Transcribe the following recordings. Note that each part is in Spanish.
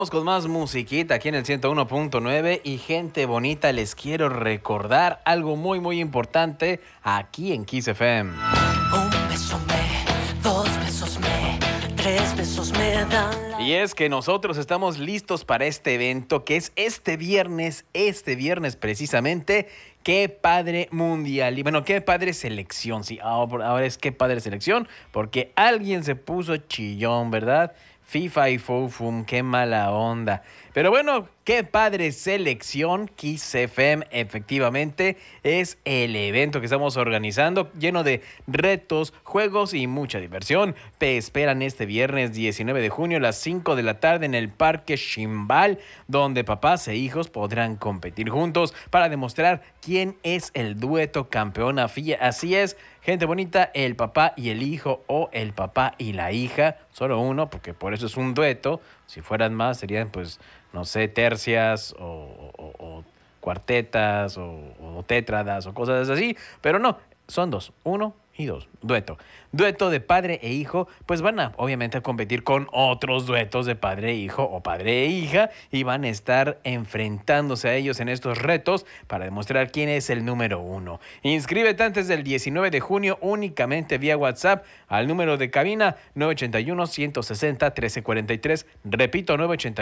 Vamos con más musiquita aquí en el 101.9 y gente bonita, les quiero recordar algo muy importante aquí en Kiss FM. Un beso me, dos besos me, tres besos me dan. Y es que nosotros estamos listos para este evento que es este viernes precisamente. ¡Qué padre mundial! Y bueno, qué padre selección. Sí, ahora es qué padre selección porque alguien se puso chillón, ¿verdad? FIFA y Fofum, qué mala onda. Pero bueno, qué padre selección. Kiss FM efectivamente es el evento que estamos organizando, lleno de retos, juegos y mucha diversión. Te esperan este viernes 19 de junio a las 5 de la tarde en el Parque Ximbal, donde papás e hijos podrán competir juntos para demostrar quién es el dueto campeón. Así es, gente bonita, el papá y el hijo o el papá y la hija, solo uno, porque por eso es un dueto. Si fueran más, serían, pues, no sé, tercias o cuartetas o tétradas o cosas así. Pero no, son dos, uno y dos, dueto. Dueto de padre e hijo, pues van a obviamente a competir con otros duetos de padre e hijo o padre e hija y van a estar enfrentándose a ellos en estos retos para demostrar quién es el número uno. Inscríbete antes del 19 de junio únicamente vía WhatsApp al número de cabina 981-160-1343. Repito,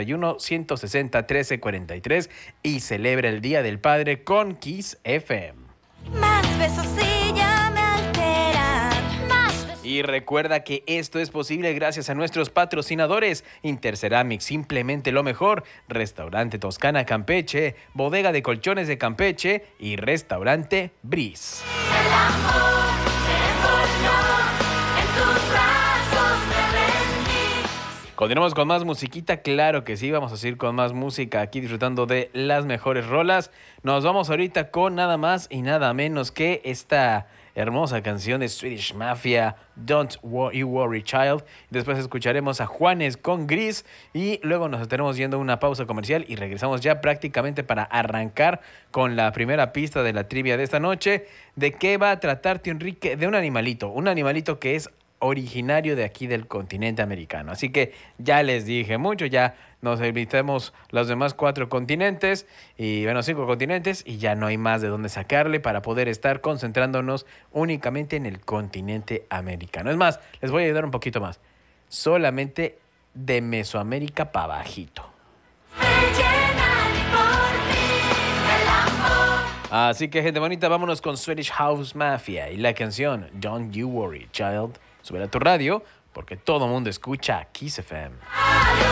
981-160-1343 y celebra el Día del Padre con Kiss FM. Más besos y ya me alteran. Más besos. Y recuerda que esto es posible gracias a nuestros patrocinadores: Interceramic, simplemente lo mejor; Restaurante Toscana Campeche, Bodega de Colchones de Campeche y Restaurante Bris. El amor se envolvió en tus brazos, me rendí. Continuamos con más musiquita, claro que sí, vamos a seguir con más música aquí disfrutando de las mejores rolas. Nos vamos ahorita con nada más y nada menos que esta hermosa canción de Swedish Mafia, Don't You Worry Child. Después escucharemos a Juanes con Gris y luego nos estaremos yendo a una pausa comercial y regresamos ya prácticamente para arrancar con la primera pista de la trivia de esta noche. ¿De qué va a tratar, tío Enrique? De un animalito que es originario de aquí del continente americano. Así que ya les dije mucho, ya nos evitamos los demás 4 continentes y 5 continentes y ya no hay más de dónde sacarle para poder estar concentrándonos únicamente en el continente americano. Es más, les voy a ayudar un poquito más. Solamente de Mesoamérica para bajito. Así que, gente bonita, vámonos con Swedish House Mafia y la canción Don't You Worry Child. Sube a tu radio porque todo mundo escucha Kiss FM.